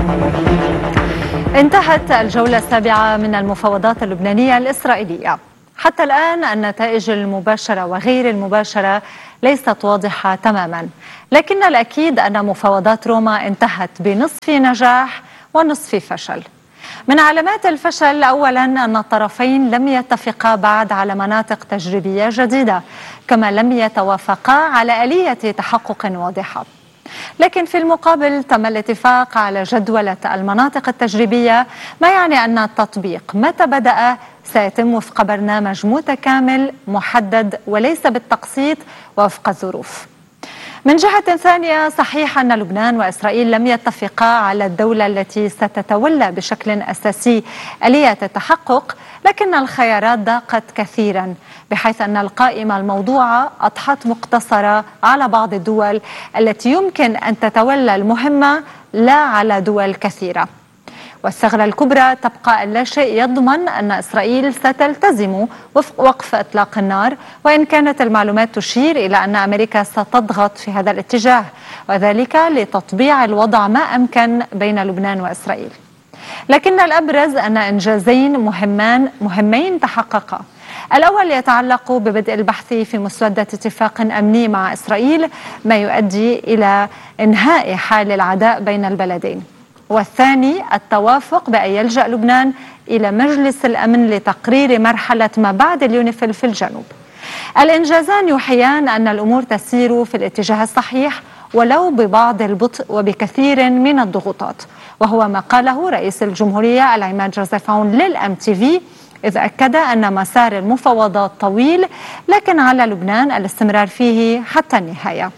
انتهت الجولة السابعة من المفاوضات اللبنانية الإسرائيلية. حتى الآن النتائج المباشرة وغير المباشرة ليست واضحة تماما، لكن الأكيد أن مفاوضات روما انتهت بنصف نجاح ونصف فشل. من علامات الفشل أولا أن الطرفين لم يتفقا بعد على مناطق تجريبية جديدة، كما لم يتوافقا على آلية تحقق واضحة. لكن في المقابل تم الاتفاق على جدولة المناطق التجريبية، ما يعني أن التطبيق متى بدأ سيتم وفق برنامج متكامل محدد وليس بالتقسيط وفق الظروف. من جهة ثانية، صحيح أن لبنان وإسرائيل لم يتفقا على الدولة التي ستتولى بشكل أساسي آلية التحقق، لكن الخيارات ضاقت كثيرا، بحيث أن القائمة الموضوعة أضحت مقتصرة على بعض الدول التي يمكن أن تتولى المهمة لا على دول كثيرة. والثغرة الكبرى تبقى أن لا شيء يضمن أن إسرائيل ستلتزم وقف إطلاق النار، وإن كانت المعلومات تشير إلى أن أمريكا ستضغط في هذا الاتجاه، وذلك لتطبيع الوضع ما أمكن بين لبنان وإسرائيل. لكن الأبرز أن إنجازين مهمين تحققا. الأول يتعلق ببدء البحث في مسودة اتفاق أمني مع إسرائيل، ما يؤدي إلى إنهاء حال العداء بين البلدين. والثاني التوافق بأن يلجأ لبنان إلى مجلس الأمن لتقرير مرحلة ما بعد اليونيفيل في الجنوب. الإنجازان يوحيان أن الأمور تسير في الاتجاه الصحيح، ولو ببعض البطء وبكثير من الضغوطات، وهو ما قاله رئيس الجمهورية العماد جوزيف عون للMTV، إذ أكد أن مسار المفاوضات طويل، لكن على لبنان الاستمرار فيه حتى النهاية.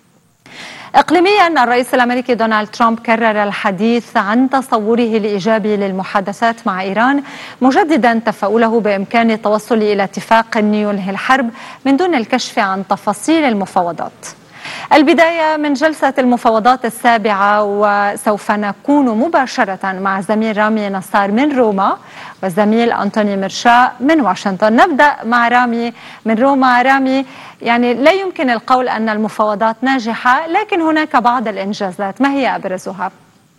إقليميا، الرئيس الأمريكي دونالد ترامب كرر الحديث عن تصوره الإيجابي للمحادثات مع إيران، مجددا تفاؤله بإمكان التوصل إلى اتفاق ينهي الحرب من دون الكشف عن تفاصيل المفاوضات. البداية من جلسة المفاوضات السابعة، وسوف نكون مباشرة مع زميل رامي نصار من روما والزميل أنطوني مرشا من واشنطن. نبدأ مع رامي من روما. رامي، يعني لا يمكن القول أن المفاوضات ناجحة، لكن هناك بعض الإنجازات، ما هي أبرزها؟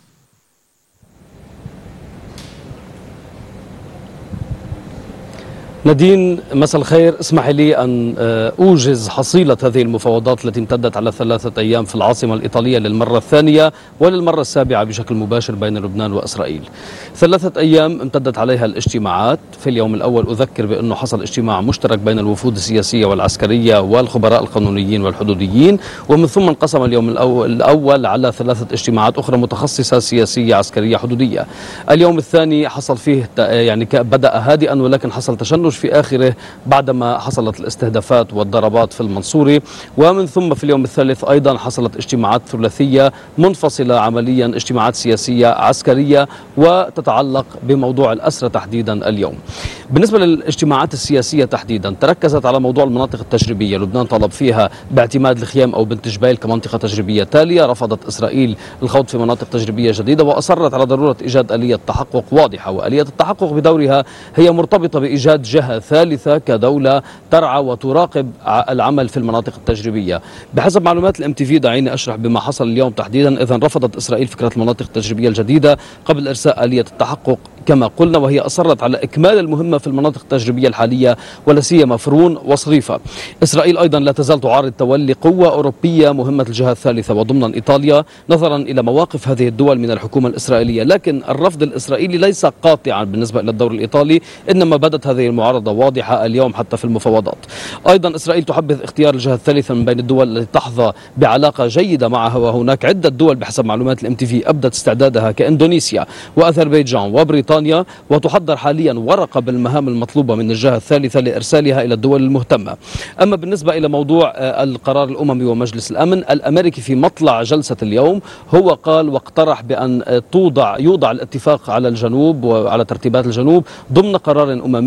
نادين، مساء الخير. اسمح لي أن أوجز حصيلة هذه المفاوضات التي امتدت على 3 أيام في العاصمة الإيطالية للمرة الثانية وللمرة السابعة بشكل مباشر بين لبنان وإسرائيل. 3 أيام امتدت عليها الاجتماعات. في اليوم الأول أذكر بأنه حصل اجتماع مشترك بين الوفود السياسية والعسكرية والخبراء القانونيين والحدوديين، ومن ثم انقسم اليوم الأول على 3 اجتماعات أخرى متخصصة سياسية عسكرية حدودية. اليوم الثاني حصل فيه بدأ هادئا، ولكن حصل تشنج في آخره بعدما حصلت الاستهدافات والضربات في المنصوري. ومن ثم في اليوم الثالث أيضا حصلت اجتماعات ثلاثية منفصلة عمليا، اجتماعات سياسية عسكرية وتتعلق بموضوع الأسرى تحديدا. اليوم بالنسبة للاجتماعات السياسية تحديدا تركزت على موضوع المناطق التجريبية. لبنان طلب فيها باعتماد الخيام أو بنت جبيل كمنطقة تجريبية تالية. رفضت إسرائيل الخوض في مناطق تجريبية جديدة، وأصرت على ضرورة إيجاد آلية تحقق واضحة، وآلية التحقق بدورها هي مرتبطة بإيجاد جهة ثالثة كدولة ترعى وتراقب العمل في المناطق التجريبية. بحسب معلومات الMTV، دعيني أشرح بما حصل اليوم تحديدا. إذن رفضت إسرائيل فكرة المناطق التجريبية الجديدة قبل إرساء آلية التحقق كما قلنا، وهي أصرت على إكمال المهمة في المناطق التجريبية الحالية ولا سيما فرون وصريفة. إسرائيل أيضا لا تزال تعارض تولي قوة أوروبية مهمة الجهة الثالثة وضمنا إيطاليا، نظرا إلى مواقف هذه الدول من الحكومة الإسرائيلية. لكن الرفض الإسرائيلي ليس قاطعا بالنسبة إلى الدور الإيطالي، إنما بدت هذه المعارضة واضحة اليوم حتى في المفاوضات. أيضا إسرائيل تحبذ اختيار الجهة الثالثة من بين الدول التي تحظى بعلاقة جيدة معها، وهناك عدة دول بحسب معلومات الMTV أبدت استعدادها كإندونيسيا وأذربيجان وبريطانيا، وتحضر حاليا ورقة بالمهام المطلوبة من الجهة الثالثة لإرسالها إلى الدول المهتمة. أما بالنسبة إلى موضوع القرار الأممي ومجلس الأمن الأمريكي، في مطلع جلسة اليوم هو قال واقترح بأن يوضع الاتفاق على الجنوب وعلى ترتيبات الجنوب ضمن قرار أممي، مما من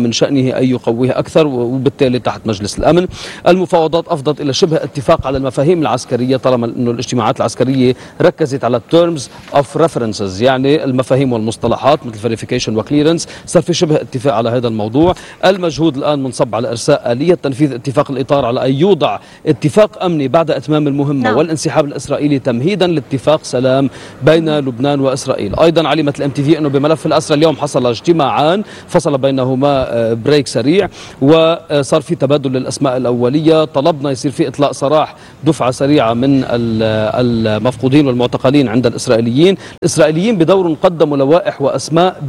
من شأنه أن يقويها أكثر، وبالتالي تحت مجلس الأمن. المفاوضات أفضت إلى شبه اتفاق على المفاهيم العسكرية، طالما أنه الاجتماعات العسكرية ركزت على terms of references، يعني المفاهيم والمصطلحات مثل verification وكليرنس. صار في شبه اتفاق على هذا الموضوع. المجهود الآن منصب على إرساء آلية تنفيذ اتفاق الإطار على أن يوضع اتفاق أمني بعد إتمام المهمة والانسحاب الإسرائيلي تمهيدا لاتفاق سلام بين لبنان وإسرائيل. أيضا علمت الام تي في أنه بملف الأسرى اليوم حصل اجتماعان فصل بينهما بريك سريع، وصار في تبادل للأسماء الأولية. طلبنا يصير في إطلاق سراح دفعة سريعة من المفقودين والمعتقلين عند الإسرائيليين. الإسرائيليين بدور قدموا لوائح وأسماء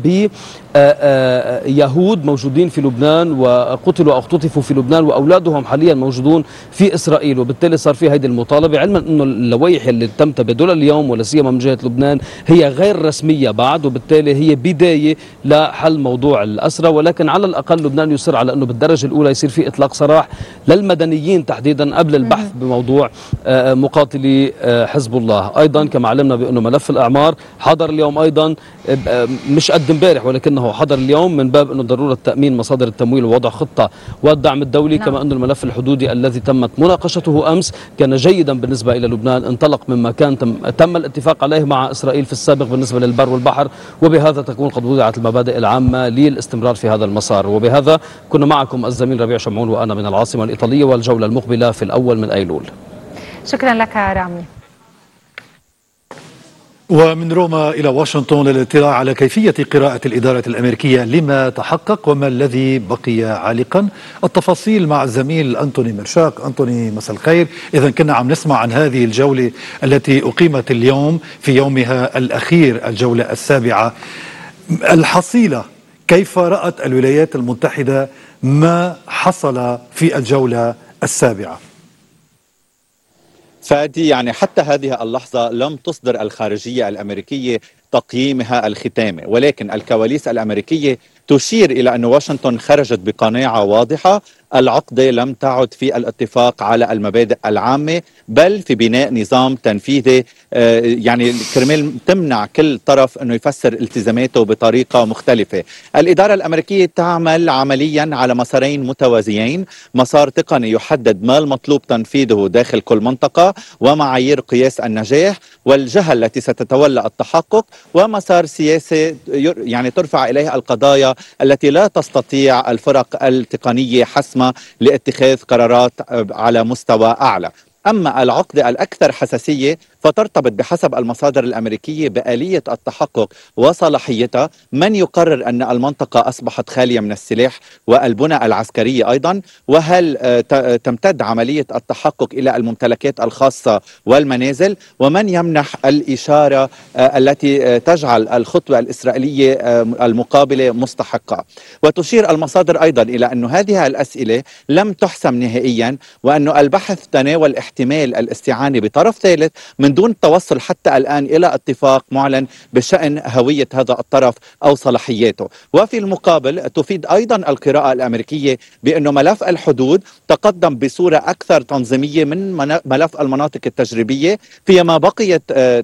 بيهود موجودين في لبنان وقتلوا أو اختطفوا في لبنان وأولادهم حاليا موجودون في إسرائيل، وبالتالي صار في هذه المطالبة، علما أنه اللوائح اللي تم تبادلها اليوم ولا سيما من جهة لبنان هي غير رسمية بعد، وبالتالي هي بداية لحل موضوع الأسرى. ولكن على الأقل لبنان يصر على أنه بالدرجة الأولى يصير في إطلاق سراح للمدنيين تحديدا قبل البحث بموضوع مقاتلي حزب الله. أيضا كما علمنا بأنه ملف الأعمار حضر اليوم أيضا، مش قد امبارح ولكنه حضر اليوم، من باب أنه ضرورة تأمين مصادر التمويل ووضع خطة والدعم الدولي. كما أن الملف الحدودي الذي تمت مناقشته أمس كان جيدا بالنسبة إلى لبنان، انطلق مما كان تم الاتفاق عليه مع إسرائيل في السابق بالنسبة للبر والبحر، وبهذا تكون قد وضعت المبادئ العامة للاستمرار في هذا المسار. وبهذا كنا معكم الزميل ربيع شمعون وأنا من العاصمة الإيطالية، والجولة المقبلة في الأول من أيلول. شكرا لك رامي. ومن روما إلى واشنطن للاطلاع على كيفية قراءة الإدارة الأمريكية لما تحقق وما الذي بقي عالقا. التفاصيل مع الزميل أنتوني مرشاق. أنتوني، مساء الخير. إذا كنا عم نسمع عن هذه الجولة التي أقيمت اليوم في يومها الأخير، الجولة السابعة. الحصيلة، كيف رأت الولايات المتحدة ما حصل في الجولة السابعة؟ فادي، يعني حتى هذه اللحظة لم تصدر الخارجية الأمريكية تقييمها الختامي، ولكن الكواليس الأمريكية تشير إلى أن واشنطن خرجت بقناعة واضحة: العقدة لم تعد في الاتفاق على المبادئ العامة، بل في بناء نظام تنفيذي يعني كرمال تمنع كل طرف أنه يفسر التزاماته بطريقة مختلفة. الإدارة الأمريكية تعمل عمليا على مسارين متوازيين: مسار تقني يحدد ما المطلوب تنفيذه داخل كل منطقة ومعايير قياس النجاح والجهة التي ستتولى التحقق، ومسار سياسي يعني ترفع إليه القضايا التي لا تستطيع الفرق التقنية حسمها لاتخاذ قرارات على مستوى أعلى. أما العقدة الأكثر حساسية فترتبط بحسب المصادر الأمريكية بآلية التحقق وصلاحيتها، من يقرر أن المنطقة أصبحت خالية من السلاح والبنى العسكرية أيضا، وهل تمتد عملية التحقق إلى الممتلكات الخاصة والمنازل، ومن يمنح الإشارة التي تجعل الخطوة الإسرائيلية المقابلة مستحقة. وتشير المصادر أيضا إلى أن هذه الأسئلة لم تحسم نهائيا، وأن البحث تناول احتمال الاستعانة بطرف ثالث من دون التوصل حتى الآن إلى اتفاق معلن بشأن هوية هذا الطرف أو صلاحياته. وفي المقابل تفيد أيضا القراءة الأمريكية بأنه ملف الحدود تقدم بصورة أكثر تنظيمية من ملف المناطق التجريبية، فيما بقيت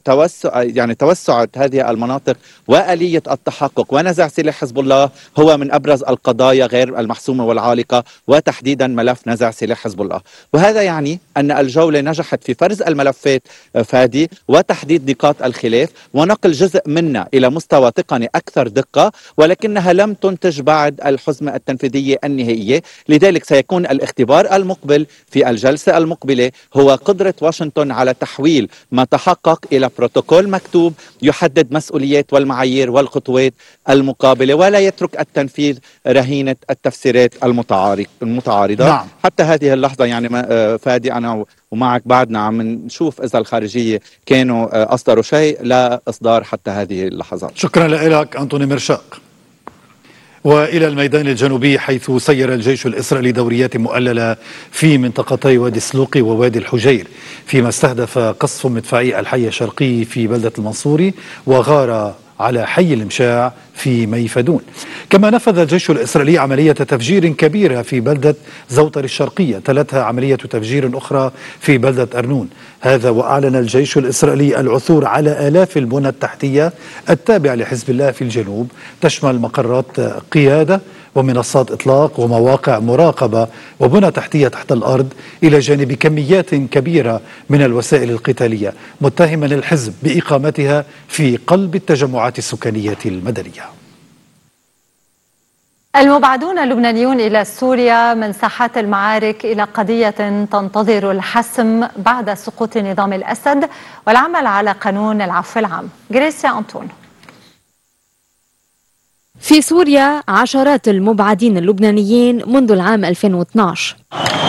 توسعت هذه المناطق وآلية التحقق ونزع سلاح حزب الله هو من أبرز القضايا غير المحسومة والعالقة، وتحديدا ملف نزع سلاح حزب الله. وهذا يعني أن الجولة نجحت في فرز الملفات فادي وتحديد نقاط الخلاف ونقل جزء منها إلى مستوى تقني أكثر دقة، ولكنها لم تنتج بعد الحزمة التنفيذية النهائية. لذلك سيكون الاختبار المقبل في الجلسة المقبلة هو قدرة واشنطن على تحويل ما تحقق إلى بروتوكول مكتوب يحدد مسؤوليات والمعايير والخطوات المقابلة، ولا يترك التنفيذ رهينة التفسيرات المتعارضة. نعم. حتى هذه اللحظة يعني فادي أنا ومعك بعدنا عم نشوف إذا الخارجية كانوا أصدروا شيء، لا إصدار حتى هذه اللحظات. شكرا لك أنتوني مرشاق. وإلى الميدان الجنوبي، حيث سير الجيش الإسرائيلي دوريات مؤللة في منطقتي وادي السلوقي ووادي الحجير، فيما استهدف قصف مدفعي الحي الشرقي في بلدة المنصوري وغار على حي المشاع في ميفدون. كما نفذ الجيش الإسرائيلي عملية تفجير كبيرة في بلدة زوطر الشرقية، تلتها عملية تفجير أخرى في بلدة أرنون. هذا وأعلن الجيش الإسرائيلي العثور على آلاف البنى التحتية التابعة لحزب الله في الجنوب، تشمل مقرات قيادة ومنصات إطلاق ومواقع مراقبة وبنى تحتية تحت الأرض، إلى جانب كميات كبيرة من الوسائل القتالية، متهما الحزب بإقامتها في قلب التجمعات السكانية المدنية. المبعدون اللبنانيون إلى سوريا من ساحات المعارك إلى قضية تنتظر الحسم بعد سقوط نظام الأسد والعمل على قانون العفو العام. غريسيا أنطون. في سوريا عشرات المبعدين اللبنانيين منذ العام 2012.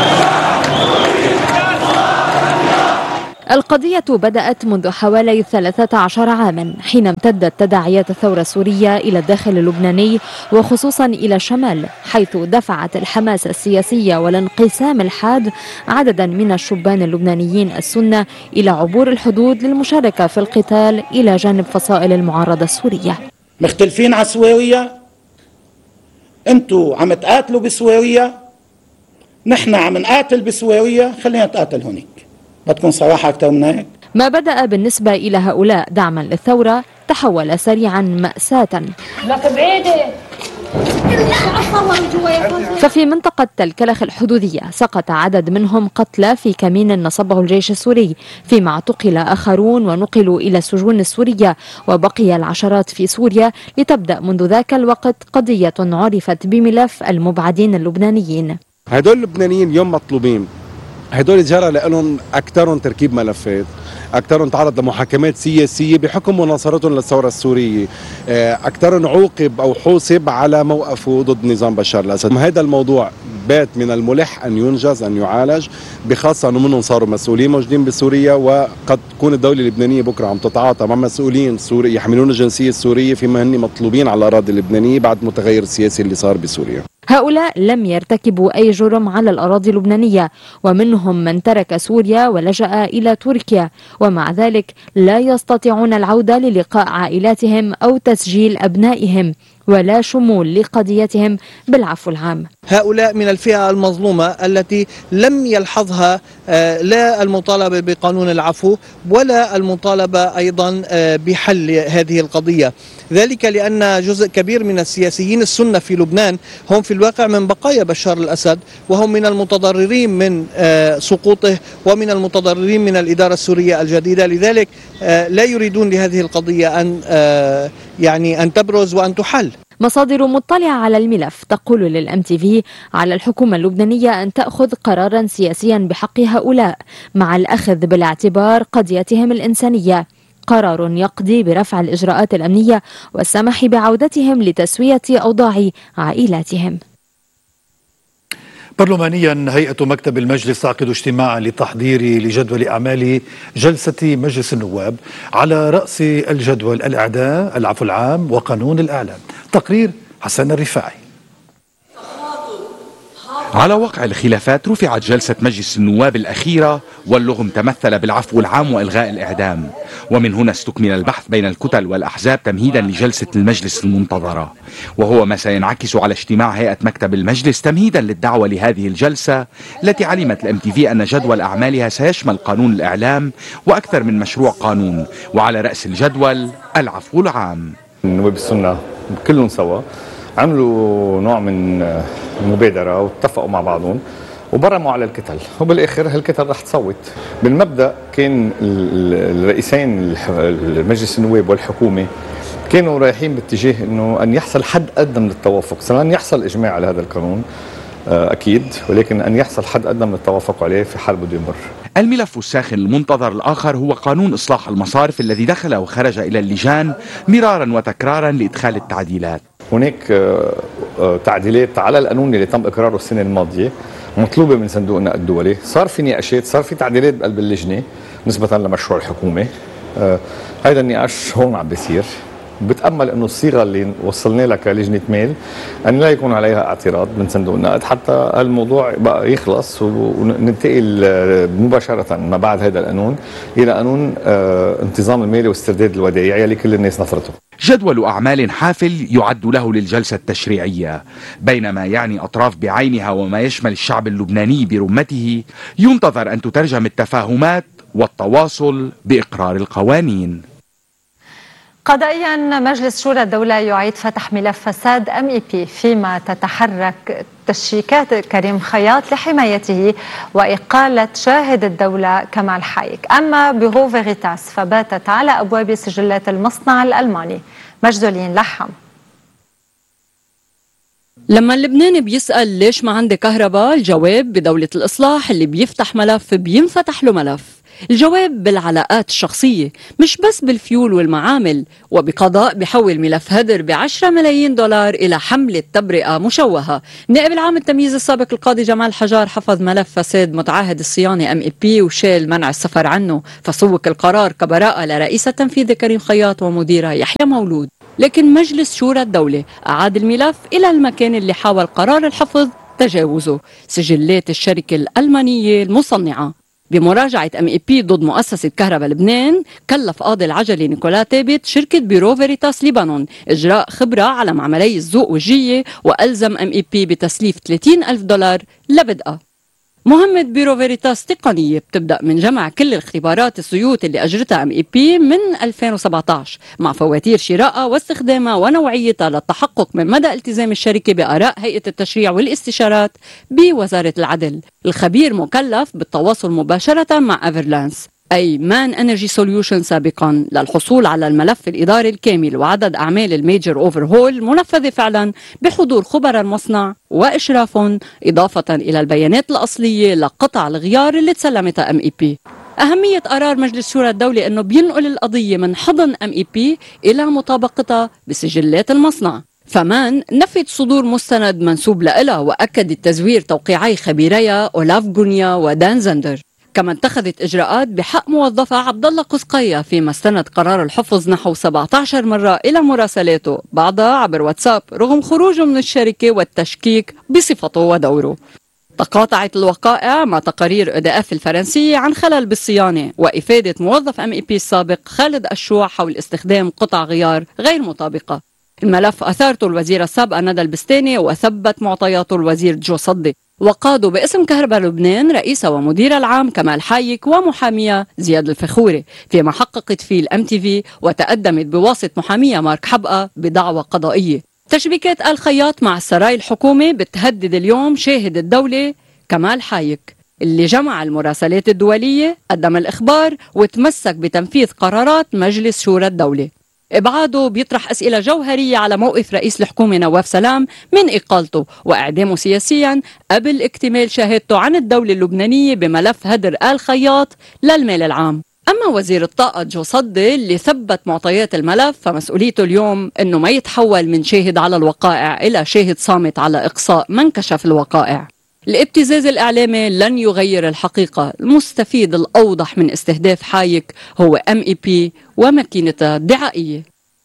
القضية بدأت منذ حوالي 13 عاما، حين امتدت تداعيات الثورة السورية إلى الداخل اللبناني وخصوصا إلى الشمال، حيث دفعت الحماسة السياسية والانقسام الحاد عددا من الشبان اللبنانيين السنة إلى عبور الحدود للمشاركة في القتال إلى جانب فصائل المعارضة السورية. مختلفين على سويرية، انتوا عم تقاتلوا بسويرية، نحن عم نقاتل بسويرية، خلينا نتقاتل هونيك. بدكم صراحة أكثر من هيك؟ ما بدأ بالنسبة إلى هؤلاء دعما للثورة تحول سريعا مأساة. لك بعيدة. ففي منطقة الكلخ الحدودية سقط عدد منهم قتلى في كمين نصبه الجيش السوري، فيما اعتقل آخرون ونقلوا إلى السجون السورية، وبقي العشرات في سوريا لتبدأ منذ ذاك الوقت قضية عرفت بملف المبعدين اللبنانيين. هدول اللبنانيين اليوم مطلوبين، هدول جرى لهم أكثرهم تركيب ملفات، أكثرهم تعرض لمحاكمات سياسية بحكم مناصرتهم للثورة السورية، أكثرهم عوقب أو حوسب على موقفه ضد نظام بشار الأسد. هذا الموضوع بات من الملح أن ينجز، أن يعالج، بخاصة أنه منهم صاروا مسؤولين موجودين بسوريا، وقد تكون الدولة اللبنانية بكرة عم تتعاطى مع مسؤولين سوري يحملون الجنسية السورية فيما هن مطلوبين على الأراضي اللبنانية بعد المتغير السياسي اللي صار بسوريا. هؤلاء لم يرتكبوا أي جرم على الأراضي اللبنانية، ومنهم من ترك سوريا ولجأ إلى تركيا، ومع ذلك لا يستطيعون العودة للقاء عائلاتهم أو تسجيل أبنائهم، ولا شمول لقضيتهم بالعفو العام. هؤلاء من الفئة المظلومة التي لم يلحظها لا المطالبة بقانون العفو ولا المطالبة أيضا بحل هذه القضية، ذلك لأن جزء كبير من السياسيين السنة في لبنان هم في الواقع من بقايا بشار الأسد، وهم من المتضررين من سقوطه ومن المتضررين من الإدارة السورية الجديدة، لذلك لا يريدون لهذه القضية أن تبرز وأن تحل. مصادر مطلعة على الملف تقول للMTV على الحكومة اللبنانية أن تأخذ قرارا سياسيا بحق هؤلاء مع الأخذ بالاعتبار قضيتهم الإنسانية، قرار يقضي برفع الإجراءات الأمنية والسماح بعودتهم لتسوية أوضاع عائلاتهم. برلمانيا، هيئة مكتب المجلس تعقد اجتماعا للتحضير لجدول أعمال جلسة مجلس النواب، على رأس الجدول الإعدام، العفو العام، وقانون الإعلام. تقرير حسن الرفاعي. على وقع الخلافات رفعت جلسة مجلس النواب الأخيرة، واللغم تمثل بالعفو العام وإلغاء الإعدام، ومن هنا استكمل البحث بين الكتل والأحزاب تمهيدا لجلسة المجلس المنتظرة، وهو ما سينعكس على اجتماع هيئة مكتب المجلس تمهيدا للدعوة لهذه الجلسة التي علمت الMTV أن جدول أعمالها سيشمل قانون الإعلام وأكثر من مشروع قانون، وعلى رأس الجدول العفو العام. النواب السنة كلهم سوا عملوا نوع من مبادرة واتفقوا مع بعضهم وبرموا على الكتل، وبالاخر هالكتل رح تصوت. بالمبدا كان الرئيسين المجلس النواب والحكومه كانوا رايحين باتجاه انه ان يحصل حد ادنى من التوافق، سواء يحصل اجماع على هذا القانون اكيد، ولكن ان يحصل حد ادنى من التوافق عليه في حال بده يمر. الملف الساخن المنتظر الآخر هو قانون إصلاح المصارف الذي دخل وخرج إلى اللجان مرارا وتكرارا لإدخال التعديلات. هناك تعديلات على القانون اللي تم إقراره السنة الماضية مطلوبة من صندوق النقد الدولي، صار في نقاشات، صار في تعديلات بقلب اللجنة نسبة لمشروع الحكومة. هذا النقاش هون عم بيصير، بتأمل أنه الصيغة اللي وصلنا لها كلجنة مال أن لا يكون عليها اعتراض من صندوق النقد حتى الموضوع بقى يخلص وننتقل مباشرة ما بعد هذا القانون إلى قانون انتظام المالي واسترداد الودائع يلي كل الناس نظرته. جدول أعمال حافل يعد له للجلسة التشريعية، بينما يعني أطراف بعينها وما يشمل الشعب اللبناني برمته ينتظر أن تترجم التفاهمات والتواصل بإقرار القوانين. قضائيا مجلس شورى الدولة يعيد فتح ملف فساد MEP فيما تتحرك تشريكات كريم خياط لحمايته وإقالة شاهد الدولة كمال حايك. أما بيرو فيريتاس فباتت على أبواب سجلات المصنع الألماني. مجدولين لحم. لما اللبناني بيسأل ليش ما عندي كهرباء، الجواب بدولة الإصلاح اللي بيفتح ملف بينفتح له ملف. الجواب بالعلاقات الشخصية مش بس بالفيول والمعامل، وبقضاء بحول ملف هدر ب10 ملايين دولار إلى حملة تبرئة مشوهة. نائب العام التمييز السابق القاضي جمال حجار حفظ ملف فساد متعهد الصيانة MEP وشال منع السفر عنه، فسوق القرار كبراءة لرئيس التنفيذي كريم خياط ومديره يحيى مولود. لكن مجلس شورى الدولة أعاد الملف إلى المكان اللي حاول قرار الحفظ تجاوزه، سجلات الشركة الألمانية المصنعة. بمراجعة MEP ضد مؤسسة كهرباء لبنان، كلف قاضي العجلي نيكولا تابت شركة بيرو فيريتاس ليبانون إجراء خبرة على معملي الذوق والجية، وألزم MEP بتسليف 30,000 دولار لبدأها. مهمة بيرو فيريتاس تقنية بتبدأ من جمع كل الاختبارات الزيوت اللي أجرتها MEP من 2017 مع فواتير شرائها واستخدامها ونوعيتها للتحقق من مدى التزام الشركة بآراء هيئة التشريع والاستشارات بوزارة العدل. الخبير مكلف بالتواصل مباشرة مع أفرلانس أي مان انرجي سوليوشن سابقا للحصول على الملف الإداري الكامل وعدد أعمال الميجر أوفرهول منفذة فعلا بحضور خبراء المصنع وإشرافهم، إضافة إلى البيانات الأصلية لقطع الغيار اللي تسلمتها MEP. أهمية قرار مجلس شورى الدولة أنه بينقل القضية من حضن MEP إلى مطابقتها بسجلات المصنع. فمان نفت صدور مستند منسوب لها وأكدت تزوير توقيعي خبيريها أولاف غونيا ودان زندر. كما اتخذت إجراءات بحق موظفة عبد الله قسقية فيما استند قرار الحفظ نحو 17 مرة إلى مراسلاته، بعضها عبر واتساب رغم خروجه من الشركة والتشكيك بصفته ودوره. تقاطعت الوقائع مع تقارير EDF الفرنسية عن خلل بالصيانة وإفادة موظف MEP السابق خالد الشوع حول استخدام قطع غيار غير مطابقة. الملف أثارته الوزيرة السابقة ندى البستاني وثبت معطياته الوزير جو صدي، وقادوا باسم كهرباء لبنان رئيسة ومدير العام كمال حايك ومحامية زياد الفخوري، فيما حققت فيه الMTV وتقدمت بواسطة محامية مارك حبقة بدعوى قضائية. تشبيكات آل خياط مع السراي الحكومي بتهدد اليوم شاهد الدولة كمال حايك اللي جمع المراسلات الدولية، قدم الإخبار وتمسك بتنفيذ قرارات مجلس شورى الدولة. إبعاده بيطرح أسئلة جوهرية على موقف رئيس الحكومة نواف سلام من إقالته وإعدامه سياسيا قبل اكتمال شهادته عن الدولة اللبنانية بملف هدر آل خياط للمال العام. أما وزير الطاقة جو صدي اللي ثبت معطيات الملف فمسؤوليته اليوم أنه ما يتحول من شاهد على الوقائع إلى شاهد صامت على إقصاء من كشف الوقائع. الابتزاز الإعلامي لن يغير الحقيقة، المستفيد الأوضح من استهداف حايك هو MEP وماكينتها الدعائية.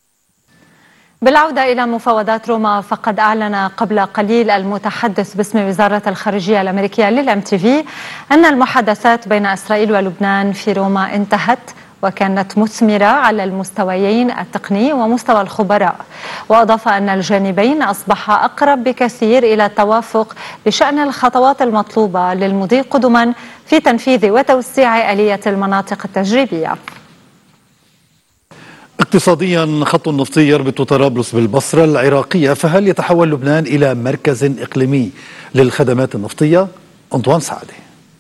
بالعودة إلى مفاوضات روما، فقد أعلن قبل قليل المتحدث باسم وزارة الخارجية الأمريكية للMTV أن المحادثات بين إسرائيل ولبنان في روما انتهت وكانت مثمرة على المستويين التقني ومستوى الخبراء، وأضاف أن الجانبين أصبحا أقرب بكثير إلى التوافق بشأن الخطوات المطلوبة للمضي قدما في تنفيذ وتوسيع آلية المناطق التجريبية. اقتصاديا، خط النفطي يربط طرابلس بالبصرة العراقية، فهل يتحول لبنان إلى مركز إقليمي للخدمات النفطية؟ أنطوان سعدي.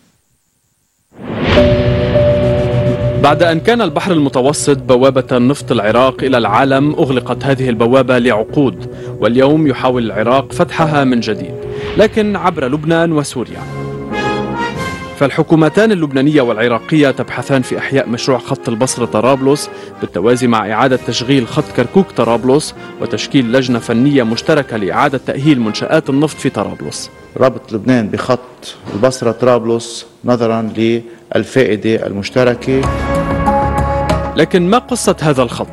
بعد أن كان البحر المتوسط بوابة النفط العراق إلى العالم، أغلقت هذه البوابة لعقود، واليوم يحاول العراق فتحها من جديد، لكن عبر لبنان وسوريا. فالحكومتان اللبنانية والعراقية تبحثان في إحياء مشروع خط البصرة طرابلس بالتوازي مع إعادة تشغيل خط كركوك طرابلس وتشكيل لجنة فنية مشتركة لإعادة تأهيل منشآت النفط في طرابلس. ربط لبنان بخط البصرة طرابلس نظرا للفائدة المشتركة. لكن ما قصة هذا الخط؟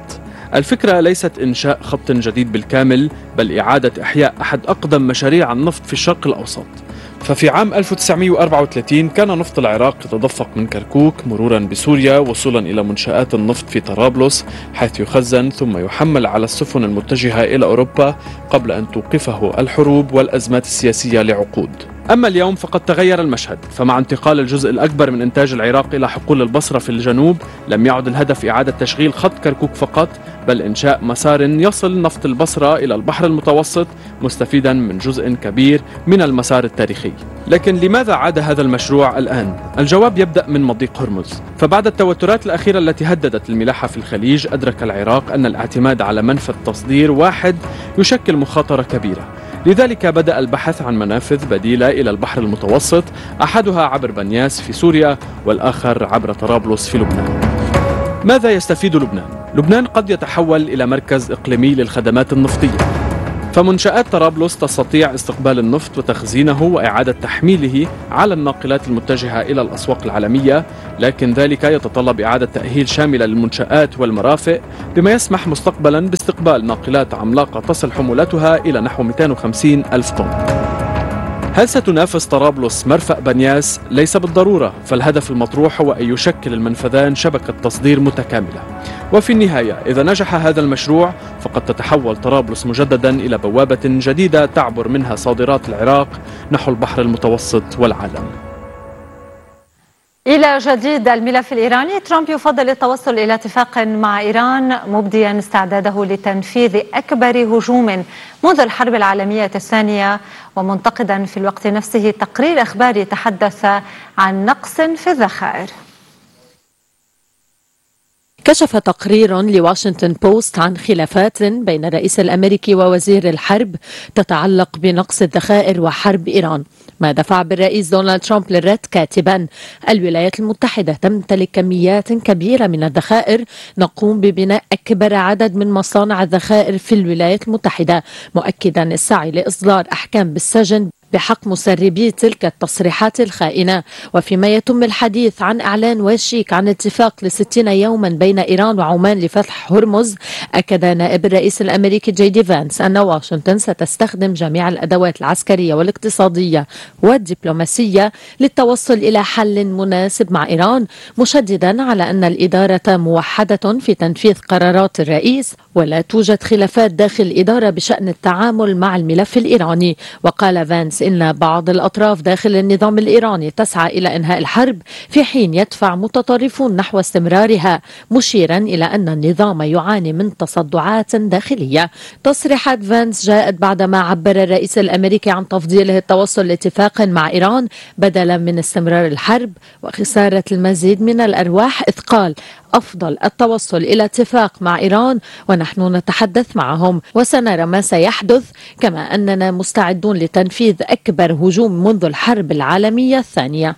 الفكرة ليست إنشاء خط جديد بالكامل، بل إعادة إحياء أحد أقدم مشاريع النفط في الشرق الأوسط. ففي عام 1934 كان نفط العراق يتدفق من كركوك مرورا بسوريا وصولا إلى منشآت النفط في طرابلس، حيث يخزن ثم يحمل على السفن المتجهة إلى أوروبا قبل أن توقفه الحروب والأزمات السياسية لعقود. أما اليوم فقد تغير المشهد، فمع انتقال الجزء الأكبر من إنتاج العراق إلى حقول البصرة في الجنوب لم يعد الهدف إعادة تشغيل خط كركوك فقط، بل إنشاء مسار يصل نفط البصرة إلى البحر المتوسط مستفيدا من جزء كبير من المسار التاريخي. لكن لماذا عاد هذا المشروع الآن؟ الجواب يبدأ من مضيق هرمز. فبعد التوترات الأخيرة التي هددت الملاحة في الخليج أدرك العراق أن الاعتماد على منفذ تصدير واحد يشكل مخاطرة كبيرة، لذلك بدأ البحث عن منافذ بديلة إلى البحر المتوسط، أحدها عبر بنياس في سوريا والآخر عبر طرابلس في لبنان. ماذا يستفيد لبنان؟ لبنان قد يتحول إلى مركز إقليمي للخدمات النفطية، فمنشآت طرابلس تستطيع استقبال النفط وتخزينه وإعادة تحميله على الناقلات المتجهة إلى الأسواق العالمية، لكن ذلك يتطلب إعادة تأهيل شاملة للمنشآت والمرافق بما يسمح مستقبلا باستقبال ناقلات عملاقة تصل حمولتها إلى نحو 250 ألف طن. هل ستنافس طرابلس مرفأ بنياس؟ ليس بالضرورة، فالهدف المطروح هو أن يشكل المنفذان شبكة تصدير متكاملة. وفي النهاية إذا نجح هذا المشروع فقد تتحول طرابلس مجددا إلى بوابة جديدة تعبر منها صادرات العراق نحو البحر المتوسط والعالم. إلى جديد الملف الإيراني، ترامب يفضل التوصل إلى اتفاق مع إيران مبديا استعداده لتنفيذ أكبر هجوم منذ الحرب العالمية الثانية، ومنتقدا في الوقت نفسه تقرير إخباري تحدث عن نقص في الذخائر. كشف تقرير لواشنطن بوست عن خلافات بين الرئيس الأمريكي ووزير الحرب تتعلق بنقص الذخائر وحرب إيران، ما دفع بالرئيس دونالد ترامب للرد كاتبا: الولايات المتحدة تمتلك كميات كبيرة من الذخائر، نقوم ببناء أكبر عدد من مصانع الذخائر في الولايات المتحدة، مؤكدا السعي لإصدار أحكام بالسجن بحق مسربي تلك التصريحات الخائنة. وفيما يتم الحديث عن إعلان واشيك عن اتفاق ل60 يوما بين إيران وعمان لفتح هرمز، أكد نائب الرئيس الأمريكي جي دي فانس أن واشنطن ستستخدم جميع الأدوات العسكرية والاقتصادية والدبلوماسية للتوصل إلى حل مناسب مع إيران، مشددا على أن الإدارة موحدة في تنفيذ قرارات الرئيس ولا توجد خلافات داخل الإدارة بشأن التعامل مع الملف الإيراني. وقال فانس إن بعض الأطراف داخل النظام الإيراني تسعى إلى إنهاء الحرب في حين يدفع متطرفون نحو استمرارها، مشيرا إلى أن النظام يعاني من تصدعات داخلية. تصريحات فانس جاءت بعدما عبر الرئيس الأمريكي عن تفضيله التوصل لاتفاق مع إيران بدلا من استمرار الحرب وخسارة المزيد من الأرواح، إذ قال: أفضل التوصل إلى اتفاق مع إيران ونحن نتحدث معهم وسنرى ما سيحدث، كما أننا مستعدون لتنفيذ أكبر هجوم منذ الحرب العالمية الثانية.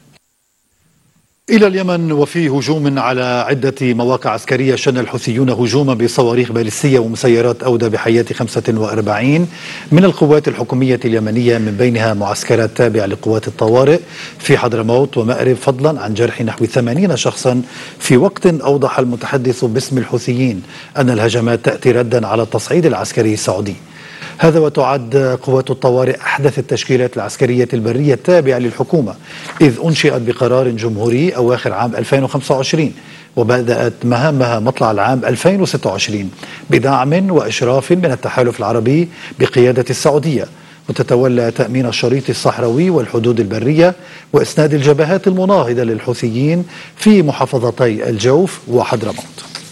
إلى اليمن، وفي هجوم على عدة مواقع عسكرية شن الحوثيون هجوما بصواريخ باليستية ومسيرات أودة بحياة 45 من القوات الحكومية اليمنية، من بينها معسكرات تابعة لقوات الطوارئ في حضرموت ومأرب، فضلا عن جرح نحو 80 شخصا، في وقت أوضح المتحدث باسم الحوثيين أن الهجمات تأتي ردا على التصعيد العسكري السعودي. هذا وتعد قوات الطوارئ أحدث التشكيلات العسكرية البرية التابعة للحكومة، إذ أنشئت بقرار جمهوري أواخر عام 2025 وبدأت مهامها مطلع العام 2026 بدعم وإشراف من التحالف العربي بقيادة السعودية، وتتولى تأمين الشريط الصحراوي والحدود البرية وإسناد الجبهات المناهضة للحوثيين في محافظتي الجوف وحضرموت.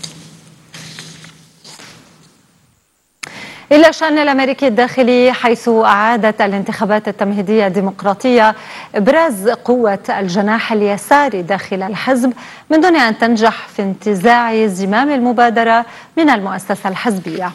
إلى الشأن الأمريكي الداخلي، حيث أعادت الانتخابات التمهيدية الديمقراطية إبراز قوة الجناح اليساري داخل الحزب من دون أن تنجح في انتزاع زمام المبادرة من المؤسسة الحزبية.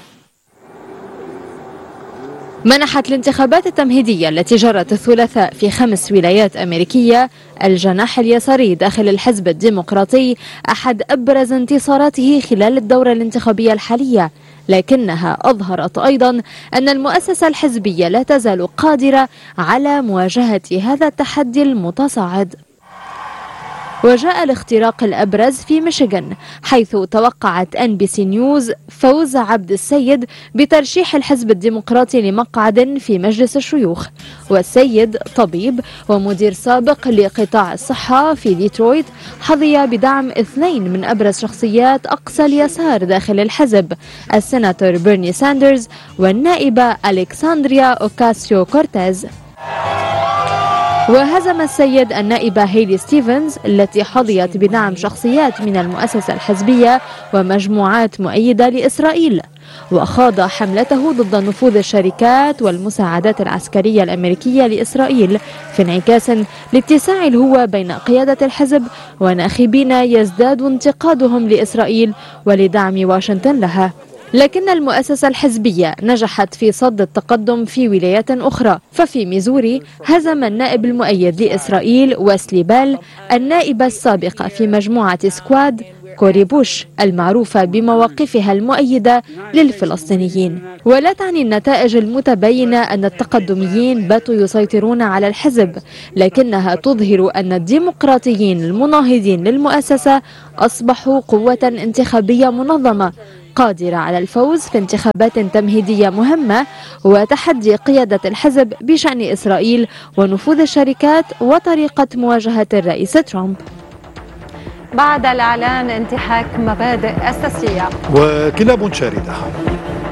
منحت الانتخابات التمهيدية التي جرت الثلاثاء في 5 ولايات أمريكية الجناح اليساري داخل الحزب الديمقراطي أحد أبرز انتصاراته خلال الدورة الانتخابية الحالية، لكنها أظهرت أيضا أن المؤسسة الحزبية لا تزال قادرة على مواجهة هذا التحدي المتصاعد. وجاء الاختراق الأبرز في ميشيغان، حيث توقعت NBC نيوز فوز عبد السيد بترشيح الحزب الديمقراطي لمقعد في مجلس الشيوخ. والسيد طبيب ومدير سابق لقطاع الصحة في ديترويت، حظي بدعم 2 من أبرز شخصيات أقصى اليسار داخل الحزب، السيناتور بيرني ساندرز والنائبة ألكساندريا أوكاسيو كورتيز. وهزم السيد النائبة هيلي ستيفنز التي حظيت بدعم شخصيات من المؤسسة الحزبية ومجموعات مؤيدة لإسرائيل، وخاض حملته ضد نفوذ الشركات والمساعدات العسكرية الأمريكية لإسرائيل في انعكاس لاتساع الهوة بين قيادة الحزب وناخبين يزداد انتقادهم لإسرائيل ولدعم واشنطن لها. لكن المؤسسة الحزبية نجحت في صد التقدم في ولايات أخرى، ففي ميزوري هزم النائب المؤيد لإسرائيل ويسلي بال النائبة السابقة في مجموعة سكواد كوري بوش المعروفة بمواقفها المؤيدة للفلسطينيين. ولا تعني النتائج المتباينة أن التقدميين باتوا يسيطرون على الحزب، لكنها تظهر أن الديمقراطيين المناهضين للمؤسسة أصبحوا قوة انتخابية منظمة قادرة على الفوز في انتخابات تمهيدية مهمة وتحدي قيادة الحزب بشأن إسرائيل ونفوذ الشركات وطريقة مواجهة الرئيس ترامب. بعد الإعلان انتهاك مبادئ أساسية وكلاب شاردة.